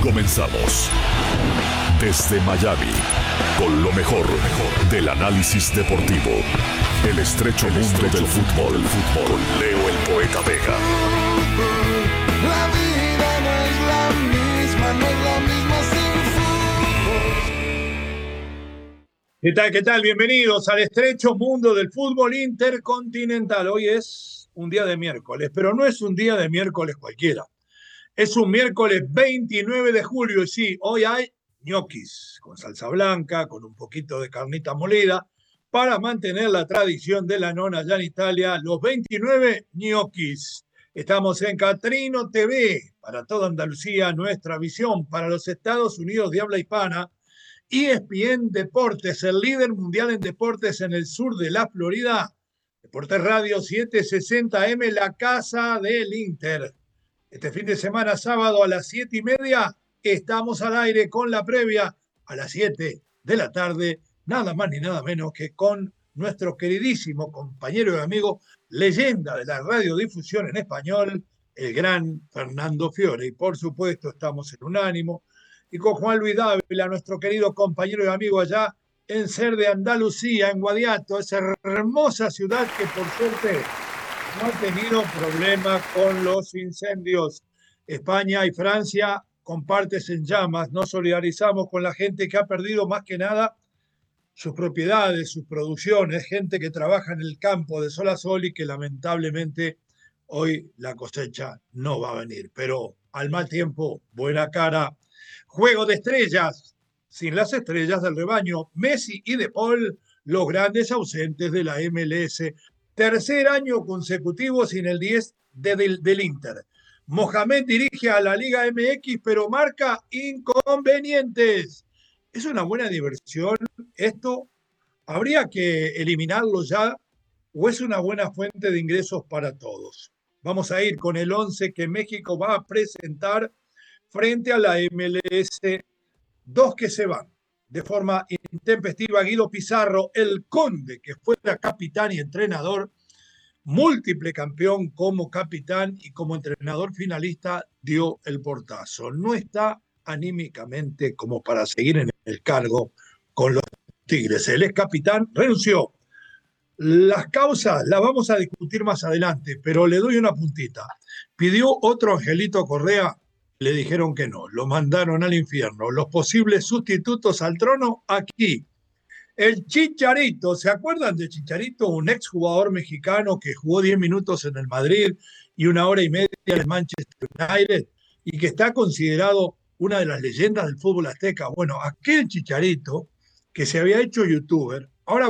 Comenzamos. Desde Miami, con lo mejor del análisis deportivo. El estrecho mundo del fútbol. Con Leo el Poeta Vega. La vida no es la misma, no es la misma sin fútbol. ¿Qué tal? Bienvenidos al estrecho mundo del fútbol intercontinental. Hoy es un día de miércoles, pero no es un día de miércoles cualquiera. Es un miércoles 29 de julio y sí, hoy hay ñoquis con salsa blanca, con un poquito de carnita molida, para mantener la tradición de la nona allá en Italia, los 29 ñoquis. Estamos en Catrino TV, para toda Andalucía, nuestra visión para los Estados Unidos de habla hispana. ESPN Deportes, el líder mundial en deportes en el sur de la Florida. Deportes Radio 760M, la casa del Inter. Este fin de semana, sábado a las 7:30, estamos al aire con la previa a las 7 de la tarde, nada más ni nada menos que con nuestro queridísimo compañero y amigo, leyenda de la radiodifusión en español, el gran Fernando Fiore. Y por supuesto estamos en Unánimo y con Juan Luis Dávila, nuestro querido compañero y amigo allá en Ser de Andalucía, en Guadiato, esa hermosa ciudad que por suerte no ha tenido problema con los incendios. España y Francia con partes en llamas. Nos solidarizamos con la gente que ha perdido más que nada sus propiedades, sus producciones, gente que trabaja en el campo de sol a sol y que lamentablemente hoy la cosecha no va a venir. Pero al mal tiempo, buena cara. Juego de estrellas. Sin las estrellas del rebaño, Messi y De Paul, los grandes ausentes de la MLS. Tercer año consecutivo sin el 10 del Inter. Mohamed dirige a la Liga MX, pero marca inconvenientes. ¿Es una buena diversión esto? ¿Habría que eliminarlo ya o es una buena fuente de ingresos para todos? Vamos a ir con el 11 que México va a presentar frente a la MLS. Dos que se van de forma intempestiva: Guido Pizarro, el Conde, que fuera capitán y entrenador, múltiple campeón como capitán y como entrenador finalista, dio el portazo. No está anímicamente como para seguir en el cargo con los Tigres. El ex capitán renunció. Las causas las vamos a discutir más adelante, pero le doy una puntita. Pidió otro Angelito Correa, le dijeron que no, lo mandaron al infierno. Los posibles sustitutos al trono aquí. El Chicharito, ¿se acuerdan de Chicharito? Un exjugador mexicano que jugó 10 minutos en el Madrid y 1 hora y media en el Manchester United y que está considerado una de las leyendas del fútbol azteca. Bueno, aquel Chicharito que se había hecho youtuber, ahora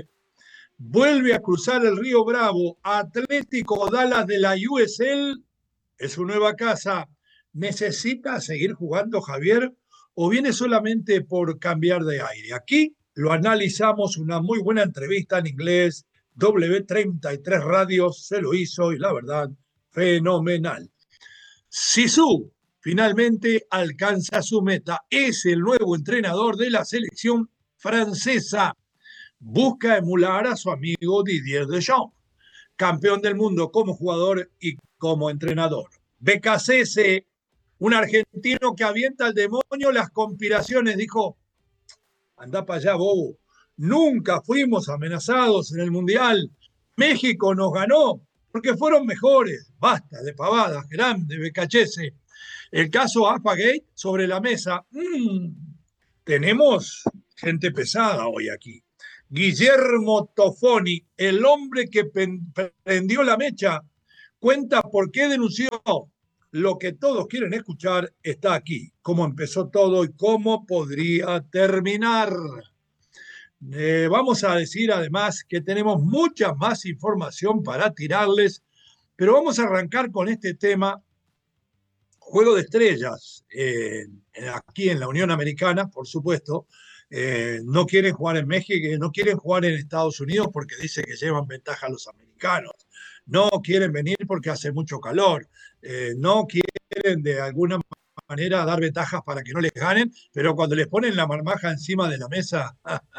vuelve a cruzar el Río Bravo. Atlético Dallas de la USL es su nueva casa. ¿Necesita seguir jugando Javier o viene solamente por cambiar de aire? Aquí lo analizamos, una muy buena entrevista en inglés, W33 Radio se lo hizo y la verdad, fenomenal. Zizou finalmente alcanza su meta, es el nuevo entrenador de la selección francesa. Busca emular a su amigo Didier Deschamps, campeón del mundo como jugador y como entrenador. BKCS, un argentino que avienta al demonio las conspiraciones, dijo: andá para allá, bobo. Nunca fuimos amenazados en el Mundial. México nos ganó porque fueron mejores. Basta de pavadas, grande BKCS. El caso AFA-Gate sobre la mesa. Tenemos gente pesada hoy aquí. Guillermo Tofoni, el hombre que prendió la mecha, cuenta por qué denunció. Lo que todos quieren escuchar está aquí. Cómo empezó todo y cómo podría terminar. Vamos a decir además que tenemos mucha más información para tirarles, pero vamos a arrancar con este tema. Juego de estrellas. Aquí en la Unión Americana, por supuesto, no quieren jugar en México, no quieren jugar en Estados Unidos porque dice que llevan ventaja a los americanos. No quieren venir porque hace mucho calor. No quieren de alguna manera dar ventajas para que no les ganen, pero cuando les ponen la marmaja encima de la mesa,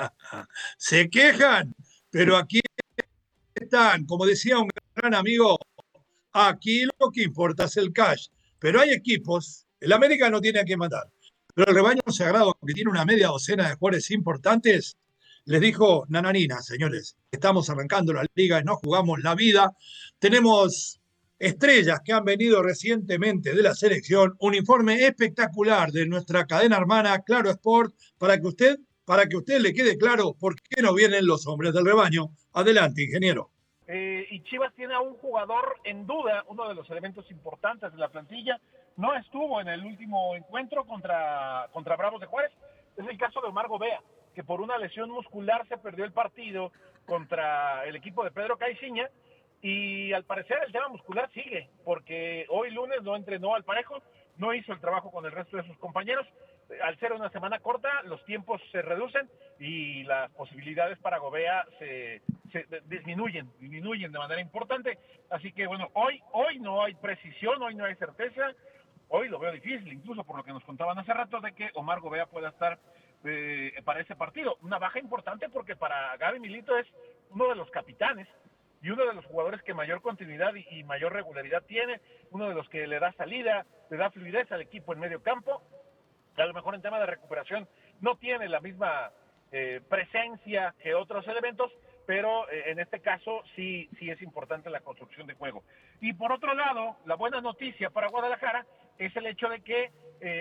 se quejan. Pero aquí están, como decía un gran amigo, aquí lo que importa es el cash. Pero hay equipos El América no tiene a quién matar. Pero el rebaño sagrado, que tiene una media docena de jugadores importantes, les dijo: nananina, señores, estamos arrancando la liga y no jugamos la vida. Tenemos estrellas que han venido recientemente de la selección. Un informe espectacular de nuestra cadena hermana Claro Sport para que usted le quede claro por qué no vienen los hombres del rebaño. Adelante, ingeniero. Y Chivas tiene a un jugador en duda, uno de los elementos importantes de la plantilla. No estuvo en el último encuentro contra Bravos de Juárez. Es el caso de Omar Gobea, que por una lesión muscular se perdió el partido contra el equipo de Pedro Caixinha, y al parecer el tema muscular sigue, porque hoy lunes no entrenó al parejo, no hizo el trabajo con el resto de sus compañeros. Al ser una semana corta, los tiempos se reducen y las posibilidades para Gobea se disminuyen de manera importante. Así que bueno, hoy no hay precisión, hoy no hay certeza, hoy lo veo difícil, incluso por lo que nos contaban hace rato de que Omar Gobea pueda estar para ese partido. Una baja importante porque para Gaby Milito es uno de los capitanes y uno de los jugadores que mayor continuidad y mayor regularidad tiene, uno de los que le da salida, le da fluidez al equipo en medio campo. A lo mejor en tema de recuperación no tiene la misma presencia que otros elementos, pero en este caso sí es importante la construcción de juego. Y por otro lado, la buena noticia para Guadalajara es el hecho de que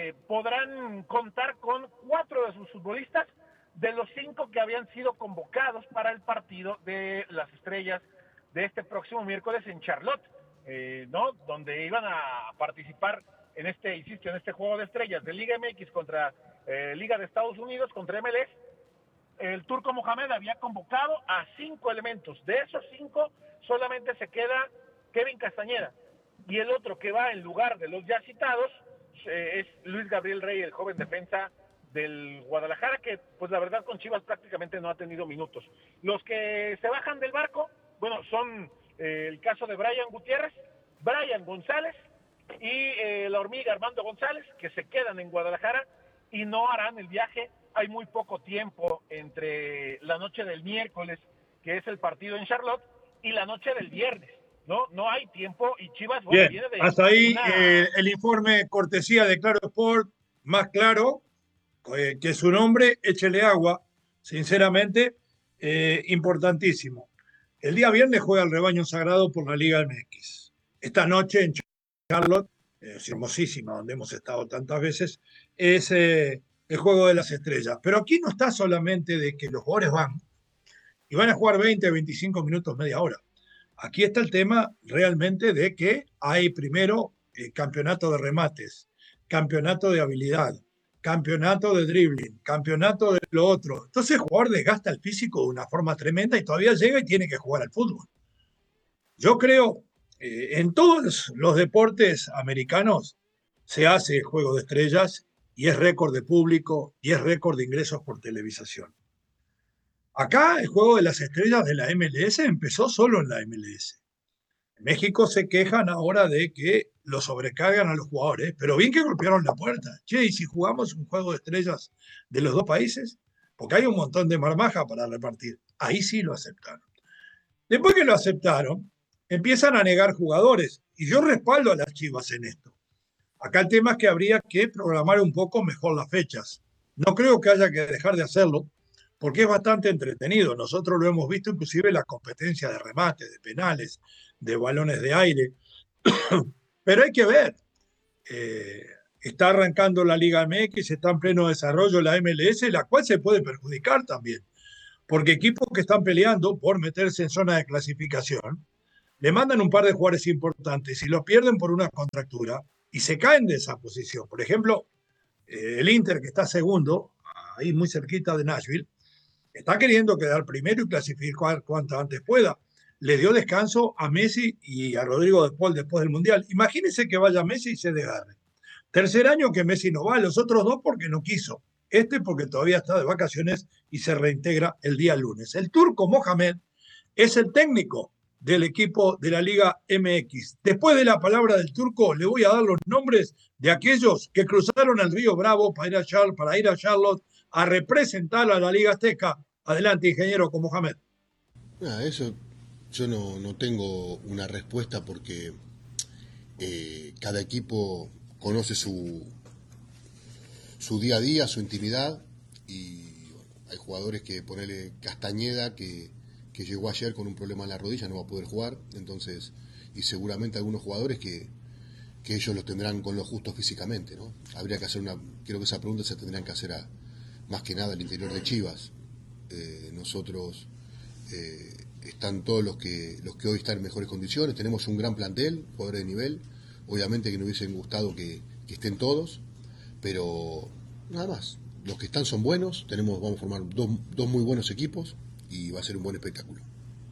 podrán contar con 4 de sus futbolistas de los 5 que habían sido convocados para el partido de las Estrellas de este próximo miércoles en Charlotte, ¿no? Donde iban a participar en este juego de estrellas de Liga MX contra Liga de Estados Unidos, contra MLS. El Turco Mohamed había convocado a 5 elementos. De esos 5 solamente se queda Kevin Castañeda, y el otro que va en lugar de los ya citados es Luis Gabriel Rey, el joven defensa del Guadalajara, que pues la verdad con Chivas prácticamente no ha tenido minutos. Los que se bajan del barco, bueno, son el caso de Brian Gutiérrez, Brian González y la hormiga Armando González, que se quedan en Guadalajara y no harán el viaje. Hay muy poco tiempo entre la noche del miércoles, que es el partido en Charlotte, y la noche del viernes. No hay tiempo, y Chivas, bueno, Bien, viene de hasta ahí el informe cortesía de Claro Sport, más claro que su nombre, échele agua, sinceramente, importantísimo. El día viernes juega el rebaño sagrado por la Liga MX. Esta noche en Charlotte, hermosísima, donde hemos estado tantas veces, es el juego de las estrellas. Pero aquí no está solamente de que los jugadores van y van a jugar 20, 25 minutos, media hora. Aquí está el tema realmente de que hay primero campeonato de remates, campeonato de habilidad, campeonato de dribbling, campeonato de lo otro. Entonces el jugador desgasta el físico de una forma tremenda y todavía llega y tiene que jugar al fútbol. Yo creo, en todos los deportes americanos se hace juego de estrellas y es récord de público y es récord de ingresos por televisación. Acá el juego de las estrellas de la MLS empezó solo en la MLS. En México se quejan ahora de que lo sobrecargan a los jugadores, pero bien que golpearon la puerta. Che, ¿y si jugamos un juego de estrellas de los dos países? Porque hay un montón de marmaja para repartir. Ahí sí lo aceptaron. Después que lo aceptaron, empiezan a negar jugadores. Y yo respaldo a las Chivas en esto. Acá el tema es que habría que programar un poco mejor las fechas. No creo que haya que dejar de hacerlo, porque es bastante entretenido. Nosotros lo hemos visto inclusive en las competencias de remate, de penales, de balones de aire. Pero hay que ver. Está arrancando la Liga MX, está en pleno desarrollo la MLS, la cual se puede perjudicar también. Porque equipos que están peleando por meterse en zona de clasificación, le mandan un par de jugadores importantes y los pierden por una contractura y se caen de esa posición. Por ejemplo, el Inter, que está segundo, ahí muy cerquita de Nashville, está queriendo quedar primero y clasificar cuanto antes pueda. Le dio descanso a Messi y a Rodrigo de Paul después del Mundial. Imagínense que vaya Messi y se desgarre. Tercer año que Messi no va, los otros 2 porque no quiso. Este porque todavía está de vacaciones y se reintegra el día lunes. El turco Mohamed es el técnico del equipo de la Liga MX. Después de la palabra del turco, le voy a dar los nombres de aquellos que cruzaron el río Bravo para ir a Charlotte a representar a la Liga Azteca. Adelante, ingeniero con Mohamed. Eso yo no tengo una respuesta porque cada equipo conoce su su día a día, su intimidad, y bueno, hay jugadores que ponele Castañeda, que llegó ayer con un problema en la rodilla, no va a poder jugar, entonces, y seguramente algunos jugadores que ellos los tendrán con lo justo físicamente, ¿no? Habría que hacer creo que esa pregunta se tendrían que hacer más que nada al interior de Chivas. Nosotros están todos los que hoy están en mejores condiciones, tenemos un gran plantel, jugadores de nivel, obviamente que nos hubiesen gustado que estén todos, pero nada más, los que están son buenos, vamos a formar dos muy buenos equipos y va a ser un buen espectáculo.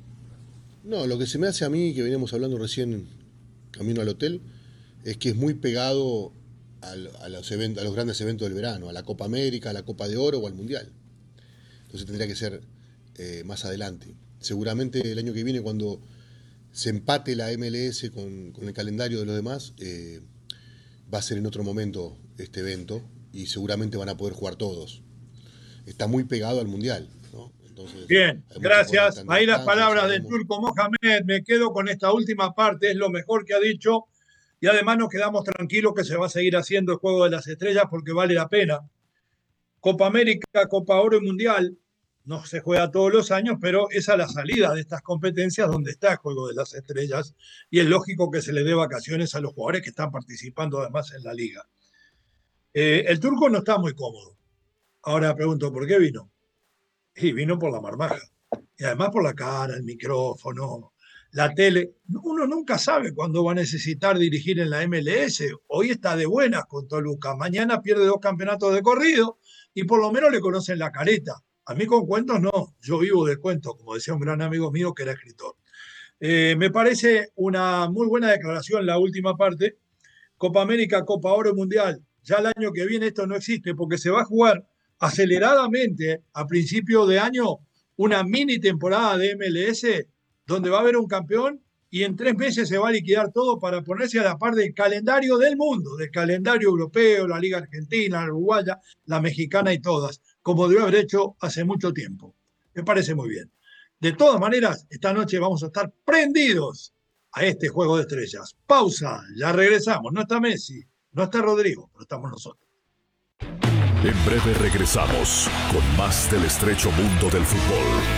No, lo que se me hace a mí, que veníamos hablando recién camino al hotel, es que es muy pegado a los grandes eventos del verano, a la Copa América, a la Copa de Oro o al Mundial. Entonces tendría que ser más adelante. Seguramente el año que viene, cuando se empate la MLS con el calendario de los demás, va a ser en otro momento este evento y seguramente van a poder jugar todos. Está muy pegado al Mundial, ¿no? Entonces, bien, gracias. Ahí las palabras del Turco Mohamed. Me quedo con esta última parte, es lo mejor que ha dicho. Y además nos quedamos tranquilos que se va a seguir haciendo el Juego de las Estrellas porque vale la pena. Copa América, Copa Oro y Mundial no se juega todos los años, pero es a la salida de estas competencias donde está el Juego de las Estrellas y es lógico que se le dé vacaciones a los jugadores que están participando además en la liga. El Turco no está muy cómodo. Ahora pregunto, ¿por qué vino? Y vino por la marmaja. Y además por la cara, el micrófono, la tele. Uno nunca sabe cuándo va a necesitar dirigir en la MLS. Hoy está de buenas con Toluca. Mañana pierde 2 campeonatos de corrido y por lo menos le conocen la careta. A mí con cuentos no. Yo vivo de cuentos, como decía un gran amigo mío que era escritor. Me parece una muy buena declaración la última parte. Copa América, Copa Oro Mundial. Ya el año que viene esto no existe porque se va a jugar aceleradamente a principio de año una mini temporada de MLS donde va a haber un campeón y en 3 meses se va a liquidar todo para ponerse a la par del calendario del mundo, del calendario europeo, la Liga Argentina, la Uruguaya, la Mexicana y todas, como debe haber hecho hace mucho tiempo. Me parece muy bien. De todas maneras, esta noche vamos a estar prendidos a este Juego de Estrellas. Pausa, ya regresamos. No está Messi, no está Rodrigo, pero estamos nosotros. En breve regresamos con más del estrecho mundo del fútbol.